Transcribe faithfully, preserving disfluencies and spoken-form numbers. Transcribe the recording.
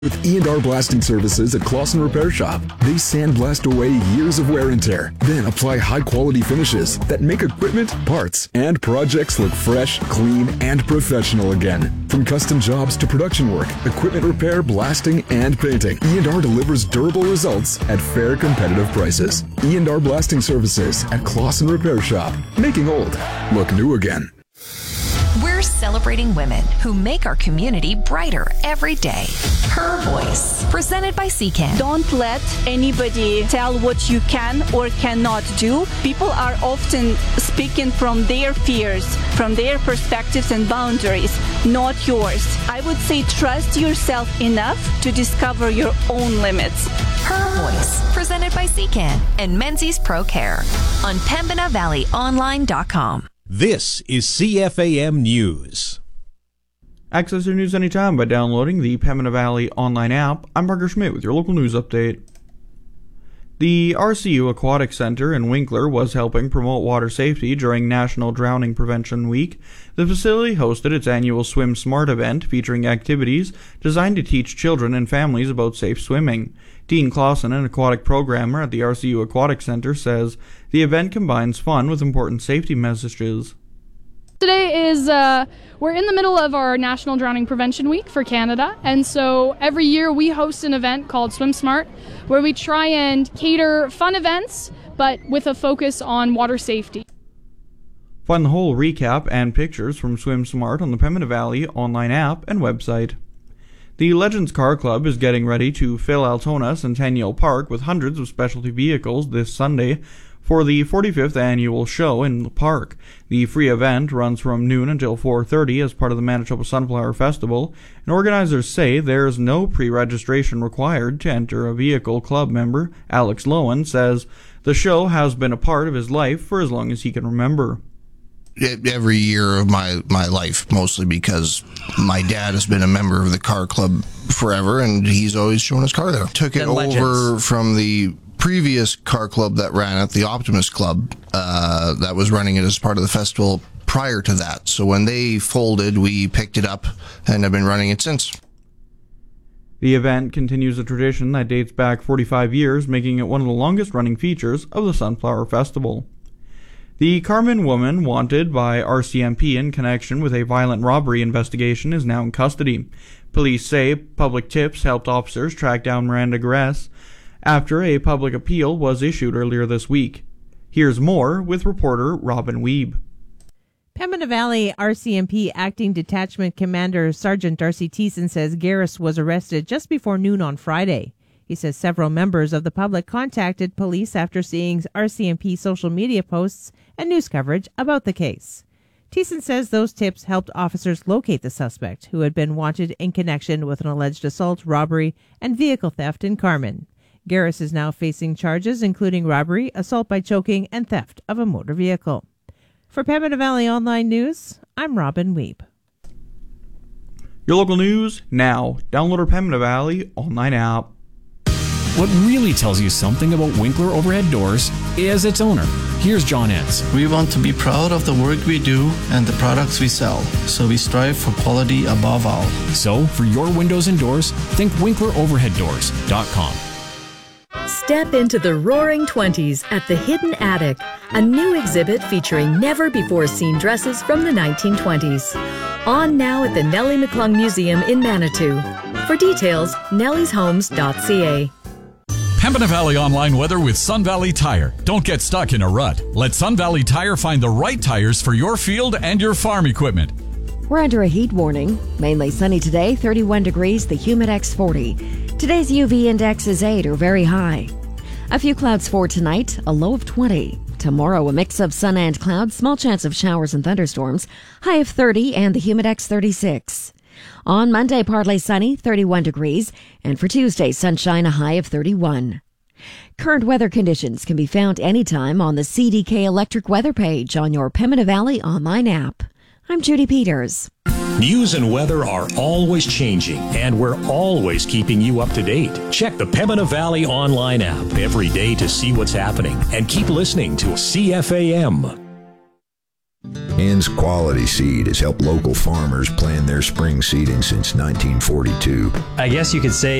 With E and R Blasting Services at Clausen Repair Shop, they sandblast away years of wear and tear, then apply high-quality finishes that make equipment, parts, and projects look fresh, clean, and professional again. From custom jobs to production work, equipment repair, blasting, and painting, E and R delivers durable results at fair, competitive prices. E and R Blasting Services at Clausen Repair Shop, making old look new again. We're celebrating women who make our community brighter every day. Her Voice, presented by C CAN. Don't let anybody tell what you can or cannot do. People are often speaking from their fears, from their perspectives and boundaries, not yours. I would say trust yourself enough to discover your own limits. Her Voice, presented by C CAN and Menzies Pro Care on Pembina Valley Online dot com. This is C F A M News. Access your news anytime by downloading the Pembina Valley Online app. I'm Parker Schmidt with your local news update. The R C U Aquatic Center in Winkler was helping promote water safety during National Drowning Prevention Week. The facility hosted its annual Swim Smart event featuring activities designed to teach children and families about safe swimming. Dean Clausen, an aquatic programmer at the R C U Aquatic Center, says the event combines fun with important safety messages. Today is, uh, we're in the middle of our National Drowning Prevention Week for Canada, and so every year we host an event called Swim Smart, where we try and cater fun events, but with a focus on water safety. Find the whole recap and pictures from Swim Smart on the Pembina Valley online app and website. The Legends Car Club is getting ready to fill Altona Centennial Park with hundreds of specialty vehicles this Sunday for the forty-fifth annual show in the park. The free event runs from noon until four thirty as part of the Manitoba Sunflower Festival, and organizers say there is no pre-registration required to enter a vehicle. Club member Alex Lowen says the show has been a part of his life for as long as he can remember. Every year of my, my life, mostly because my dad has been a member of the car club forever, and he's always shown his car there. Took it over from the previous car club that ran it, the Optimus Club, uh, that was running it as part of the festival prior to that. So when they folded, we picked it up and have been running it since. The event continues a tradition that dates back forty-five years, making it one of the longest-running features of the Sunflower Festival. The Carmen woman wanted by R C M P in connection with a violent robbery investigation is now in custody. Police say public tips helped officers track down Miranda Gress after a public appeal was issued earlier this week. Here's more with reporter Robin Weeb. Pembina Valley R C M P Acting Detachment Commander Sergeant Darcy Thiessen says Garris was arrested just before noon on Friday. He says several members of the public contacted police after seeing R C M P social media posts and news coverage about the case. Thiessen says those tips helped officers locate the suspect, who had been wanted in connection with an alleged assault, robbery, and vehicle theft in Carmen. Garris is now facing charges including robbery, assault by choking, and theft of a motor vehicle. For Pembina Valley Online News, I'm Robin Weeb. Your local news now. Download our Pembina Valley Online app. What really tells you something about Winkler Overhead Doors is its owner. Here's John Entz. We want to be proud of the work we do and the products we sell, so we strive for quality above all. So, for your windows and doors, think winkler overhead doors dot com. Step into the roaring twenties at the Hidden Attic, a new exhibit featuring never-before-seen dresses from the nineteen twenties. On now at the Nellie McClung Museum in Manitou. For details, nellies homes dot c a. Pembina Valley Online weather with Sun Valley Tire. Don't get stuck in a rut. Let Sun Valley Tire find the right tires for your field and your farm equipment. We're under a heat warning. Mainly sunny today, thirty-one degrees, the Humidex forty. Today's U V index is eight or very high. A few clouds for tonight, a low of twenty. Tomorrow, a mix of sun and clouds, small chance of showers and thunderstorms, high of thirty and the Humidex thirty-six. On Monday, partly sunny, thirty-one degrees, and for Tuesday, sunshine, a high of thirty-one. Current weather conditions can be found anytime on the C D K Electric weather page on your Pembina Valley online app. I'm Judy Peters. News and weather are always changing, and we're always keeping you up to date. Check the Pembina Valley online app every day to see what's happening, and keep listening to C F A M. Ann's Quality Seed has helped local farmers plan their spring seeding since nineteen forty-two. I guess you could say